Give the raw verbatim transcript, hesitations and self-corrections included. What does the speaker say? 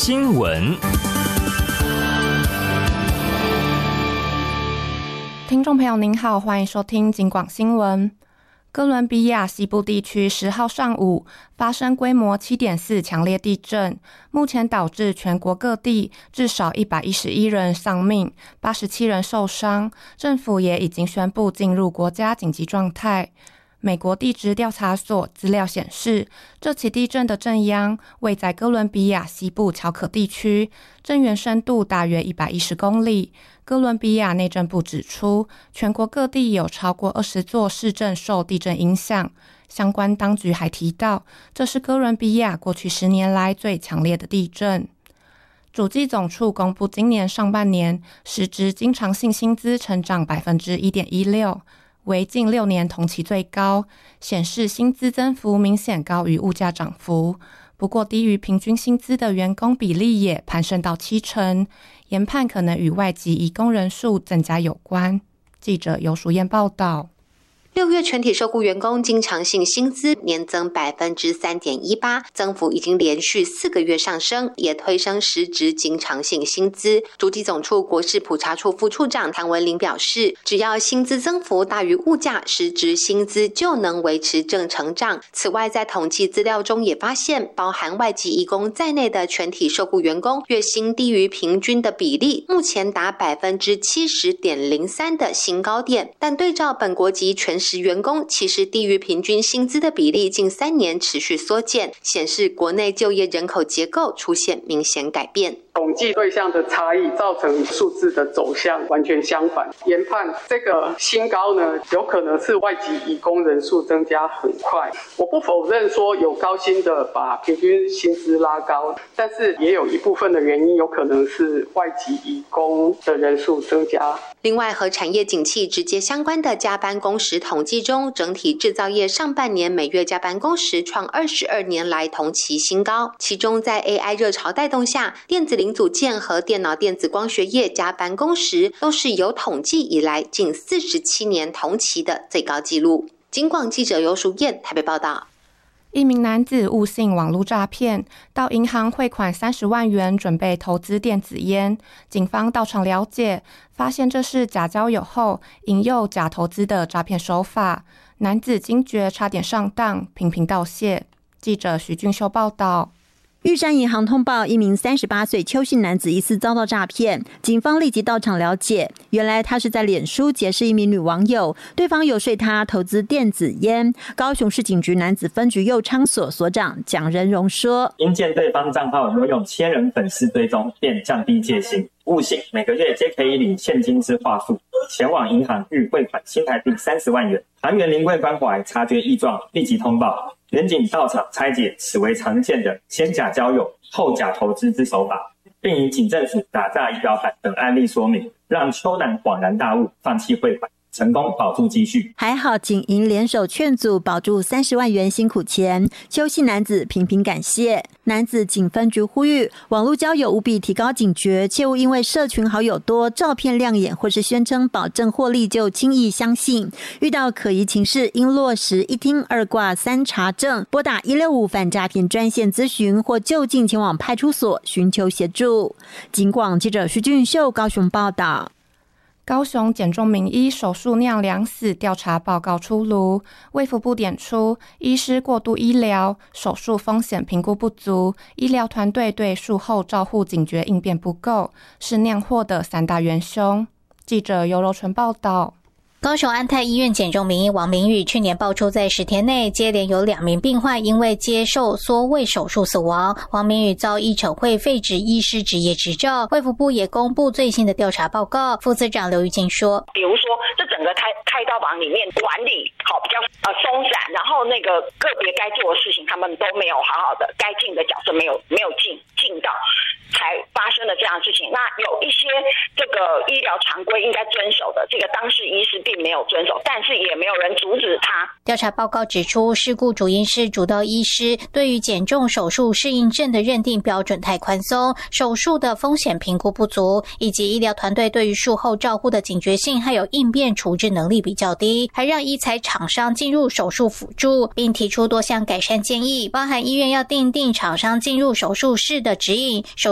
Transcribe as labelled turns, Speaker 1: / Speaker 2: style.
Speaker 1: 新闻。
Speaker 2: 听众朋友您好，欢迎收听警广新闻。哥伦比亚西部地区十号上午发生规模 七点四 强烈地震，目前导致全国各地至少一百一十一人丧命，八十七人受伤，政府也已经宣布进入国家紧急状态。美国地质调查所资料显示，这起地震的震央位在哥伦比亚西部乔可地区，震源深度大约一百一十公里。哥伦比亚内政部指出，全国各地有超过二十座市镇受地震影响。相关当局还提到，这是哥伦比亚过去十年来最强烈的地震。主计总处公布今年上半年实质经常性薪资成长 百分之一点一六，为近六年同期最高，显示薪资增幅明显高于物价涨幅。不过低于平均薪资的员工比例也攀升到七成，研判可能与外籍移工人数增加有关。记者游淑燕报道。
Speaker 3: 六月全体受雇员工经常性薪资年增 百分之三点一八， 增幅已经连续四个月上升，也推升实质经常性薪资。主计总处国事普查处副处长谭文玲表示，只要薪资增幅大于物价，实质薪资就能维持正成长。此外，在统计资料中也发现，包含外籍移工在内的全体受雇员工月薪低于平均的比例，目前达 百分之七十点零三 的新高点，但对照本国籍全时员工，其实低于平均薪资的比例近三年持续缩减，显示国内就业人口结构出现明显改变。
Speaker 4: 统计对象的差异造成数字的走向完全相反，研判这个新高呢，有可能是外籍移工人数增加很快。我不否认说有高薪的把平均薪资拉高，但是也有一部分的原因有可能是外籍移工的人数增加。
Speaker 3: 另外，和产业景气直接相关的加班工时统计中，整体制造业上半年每月加班工时创二十二年来同期新高，其中在 A I 热潮带动下，电子零组件和电脑电子光学业加班工时都是有统计以来近四十七年同期的最高纪录。警广记者游淑燕台北报道。
Speaker 2: 一名男子误信网络诈骗，到银行汇款三十万元准备投资电子烟，警方到场了解，发现这是假交友后引诱假投资的诈骗手法。男子惊觉差点上当，频频道谢。记者徐俊秀报道。
Speaker 5: 玉山银行通报一名三十八岁邱姓男子疑似遭到诈骗，警方立即到场了解，原来他是在脸书结识一名女网友，对方游说他投资电子烟。高雄市警局男子分局右昌所所长蒋仁荣说，
Speaker 6: 因见对方账号拥有千人粉丝追踪，便降低戒心，误信每个月皆可以领现金之话术，前往银行欲汇款新台币三十万元。行员临柜关怀，察觉异状，立即通报。员警到场拆解，此为常见的先假交友后假投资之手法，并以警政署打诈仪表板等案例说明，让邱男恍然大悟，放弃汇款，成功保住积蓄。
Speaker 5: 还好警银联手劝阻，保住三十万元辛苦钱。邱姓男子频频感谢。男子警分局呼吁，网络交友务必提高警觉，切勿因为社群好友多、照片亮眼或是宣称保证获利就轻易相信。遇到可疑情事，应落实一听二挂三查证，拨打一六五反诈骗专线咨询，或就近前往派出所寻求协助。警广记者徐俊秀高雄报道。
Speaker 2: 高雄减重名医手术酿两死调查报告出炉，卫福部点出，医师过度医疗、手术风险评估不足、医疗团队对术后照护警觉应变不够，是酿祸的三大元凶。记者尤柔纯报道。
Speaker 7: 高雄安泰医院减重名医王明宇去年爆出，在十天内接连有两名病患因为接受缩胃手术死亡。王明宇遭医惩会废止医师执业执照。卫福部也公布最新的调查报告，副司长刘玉静说，
Speaker 8: 比如说这整个开开刀房里面管理好比较呃松散，然后那个个别该做的事情他们都没有好好的，该尽的角色没有没有尽尽到，才发生了这样的事情。那有一些这个医疗常规应该遵守的，这个当事医师并没有遵守，但是也没有人阻止他。
Speaker 7: 调查报告指出，事故主因是主刀医师对于减重手术适应症的认定标准太宽松，手术的风险评估不足，以及医疗团队对于术后照护的警觉性还有应变处置能力比较低，还让医材厂商进入手术辅助，并提出多项改善建议，包含医院要订定厂商进入手术室的指引，手